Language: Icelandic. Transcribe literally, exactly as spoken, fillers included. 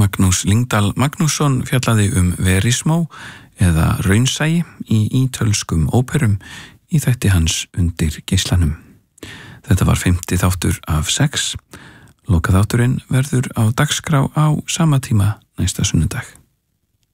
Magnús Lyngdal Magnússon fjallaði um verismó eða raunsæi í ítölskum óperum í þætti hans Undir geislanum. Þetta var fimmti þáttur af sex. Lokaþátturinn verður á dagskrá á sama tíma næsta sunnudag.